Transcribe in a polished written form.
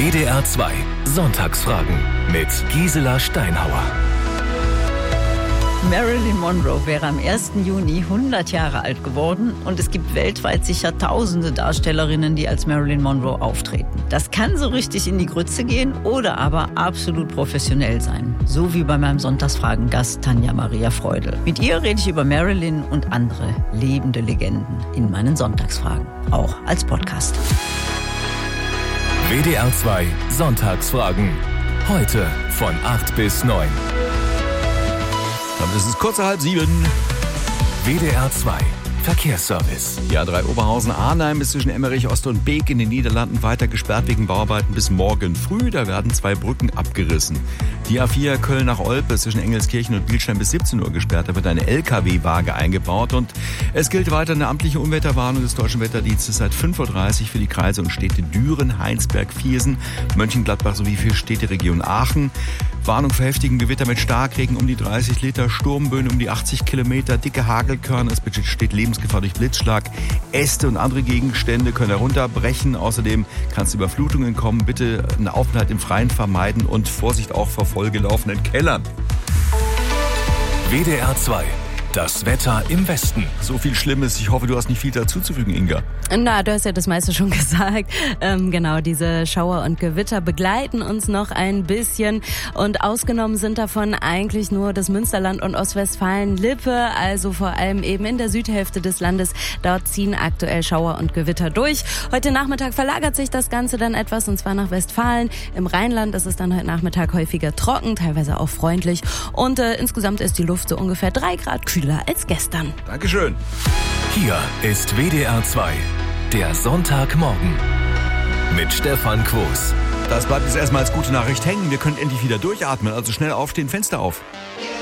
WDR 2 Sonntagsfragen mit Gisela Steinhauer. Marilyn Monroe wäre am 1. Juni 100 Jahre alt geworden und es gibt weltweit sicher tausende Darstellerinnen, die als Marilyn Monroe auftreten. Das kann so richtig in die Grütze gehen oder aber absolut professionell sein. So wie bei meinem Sonntagsfragen-Gast Tanja Maria Freudel. Mit ihr rede ich über Marilyn und andere lebende Legenden in meinen Sonntagsfragen. Auch als Podcast. WDR 2 Sonntagsfragen. Heute von 8 bis 9. Es ist kurz nach 6:30. WDR 2 Verkehrsservice. Ja, 3 Oberhausen-Arnheim ist zwischen Emmerich, Ost und Beek in den Niederlanden weiter gesperrt wegen Bauarbeiten bis morgen früh. Da werden 2 Brücken abgerissen. Die A4 Köln nach Olpe ist zwischen Engelskirchen und Bilstein bis 17 Uhr gesperrt. Da wird eine LKW-Waage eingebaut und es gilt weiter eine amtliche Unwetterwarnung des Deutschen Wetterdienstes seit 5:30 Uhr für die Kreise und Städte Düren, Heinsberg, Viersen, Mönchengladbach sowie für Städteregion Aachen. Warnung vor heftigen Gewitter mit Starkregen um die 30 Liter, Sturmböen um die 80 Kilometer, dicke Hagelkörner, es besteht Lebensgefahr durch Blitzschlag, Äste und andere Gegenstände können herunterbrechen. Außerdem kann es zu Überflutungen kommen. Bitte einen Aufenthalt im Freien vermeiden und Vorsicht auch vor vollgelaufenen Kellern. WDR 2. Das Wetter im Westen. So viel Schlimmes. Ich hoffe, du hast nicht viel dazuzufügen, Inga. Na, du hast ja das meiste schon gesagt. Genau, diese Schauer und Gewitter begleiten uns noch ein bisschen. Und ausgenommen sind davon eigentlich nur das Münsterland und Ostwestfalen-Lippe. Also vor allem eben in der Südhälfte des Landes. Dort ziehen aktuell Schauer und Gewitter durch. Heute Nachmittag verlagert sich das Ganze dann etwas, und zwar nach Westfalen. Im Rheinland ist es dann heute Nachmittag häufiger trocken, teilweise auch freundlich. Und insgesamt ist die Luft so ungefähr 3 Grad kühler als gestern. Dankeschön. Hier ist WDR 2, der Sonntagmorgen mit Stefan Quos. Das bleibt jetzt erstmal als gute Nachricht hängen. Wir können endlich wieder durchatmen, also schnell aufstehen, Fenster auf.